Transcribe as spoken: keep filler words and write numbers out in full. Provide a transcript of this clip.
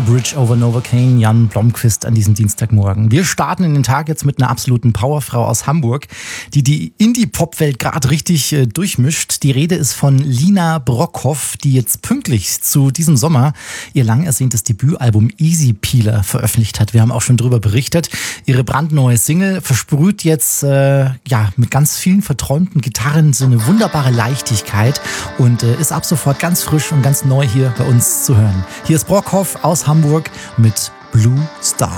Bridge over Novocaine, Jan Blomqvist an diesem Dienstagmorgen. Wir starten in den Tag jetzt mit einer absoluten Powerfrau aus Hamburg, die die Indie-Pop-Welt gerade richtig äh, durchmischt. Die Rede ist von Lina Brockhoff, die jetzt pünktlich zu diesem Sommer ihr lang ersehntes Debütalbum Easy Peeler veröffentlicht hat. Wir haben auch schon darüber berichtet. Ihre brandneue Single versprüht jetzt äh, ja mit ganz vielen verträumten Gitarren so eine wunderbare Leichtigkeit und äh, ist ab sofort ganz frisch und ganz neu hier bei uns zu hören. Hier ist Brockhoff aus Hamburg mit Blue Star.